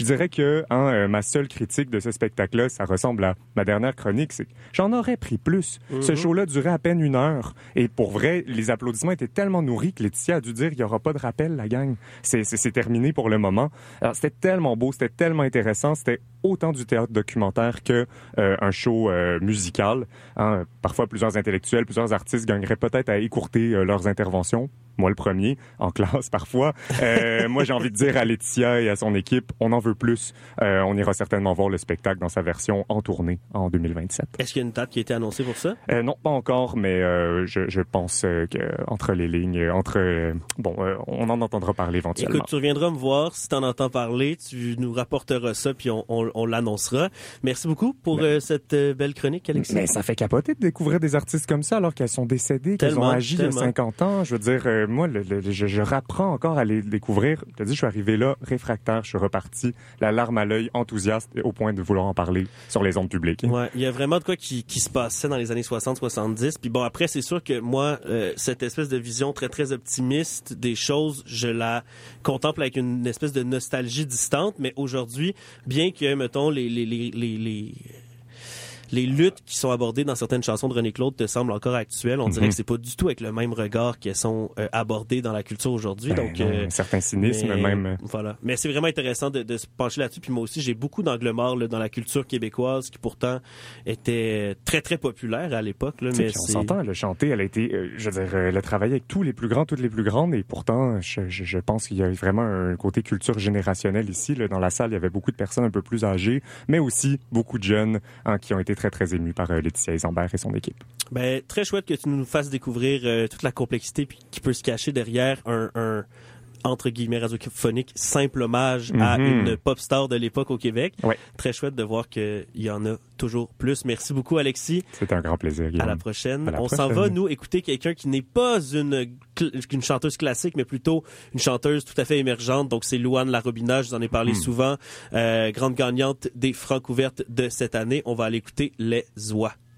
Je dirais que ma seule critique de ce spectacle-là, ça ressemble à ma dernière chronique, c'est que j'en aurais pris plus. Ce show-là durait à peine 1 heure. Et pour vrai, les applaudissements étaient tellement nourris que Laetitia a dû dire qu'il n'y aura pas de rappel, la gang. C'est terminé pour le moment. Alors, c'était tellement beau, c'était tellement intéressant, c'était autant du théâtre documentaire que un show musical. Parfois, plusieurs intellectuels, plusieurs artistes gagneraient peut-être à écourter leurs interventions. Moi, le premier, en classe, parfois. Moi, j'ai envie de dire à Laetitia et à son équipe, on en veut plus. On ira certainement voir le spectacle dans sa version en tournée en 2027. Est-ce qu'il y a une date qui a été annoncée pour ça? Non, pas encore, mais je pense qu'entre les lignes, on en entendra parler éventuellement. Écoute, tu reviendras me voir. Si tu en entends parler, tu nous rapporteras ça, puis on l'annoncera. Merci beaucoup pour cette belle chronique, Alexis. Mais ça fait capoter de découvrir des artistes comme ça alors qu'elles sont décédées, qu'elles ont agi il y a 50 ans. Je veux dire, moi, je rapprends encore à les découvrir. Je te dis, je suis arrivé là, réfractaire, je suis reparti, la larme à l'œil, enthousiaste, au point de vouloir en parler sur les ondes publiques. Ouais, il y a vraiment de quoi qui se passait dans les années 60-70. Puis bon, après, c'est sûr que moi, cette espèce de vision très, très optimiste des choses, je la contemple avec une espèce de nostalgie distante. Mais aujourd'hui, bien que, mettons, les luttes qui sont abordées dans certaines chansons de René Claude te semblent encore actuelles. On dirait que c'est pas du tout avec le même regard qu'elles sont abordées dans la culture aujourd'hui. Donc, un certain cynisme même. Voilà. Mais c'est vraiment intéressant de se pencher là-dessus. Puis moi aussi, j'ai beaucoup d'angles morts dans la culture québécoise qui pourtant était très, très populaire à l'époque. Là, mais on s'entend, elle a chanté, elle a été, elle a travaillé avec tous les plus grands, toutes les plus grandes. Et pourtant, je pense qu'il y a vraiment un côté culture générationnelle ici. Là, dans la salle, il y avait beaucoup de personnes un peu plus âgées, mais aussi beaucoup de jeunes qui ont été très, très émus par Laetitia Isambert et son équipe. Ben, très chouette que tu nous fasses découvrir toute la complexité qui peut se cacher derrière un entre guillemets radiophonique simple hommage à une pop star de l'époque au Québec. Ouais. Très chouette de voir qu'il y en a toujours plus. Merci beaucoup, Alexis. C'est un grand plaisir, Guillaume. À la prochaine. On s'en va, nous, écouter quelqu'un qui n'est pas une chanteuse classique, mais plutôt une chanteuse tout à fait émergente. Donc, c'est Louane Larobina. Je vous en ai parlé souvent. Grande gagnante des Francs ouvertes de cette année. On va aller écouter Les Oies.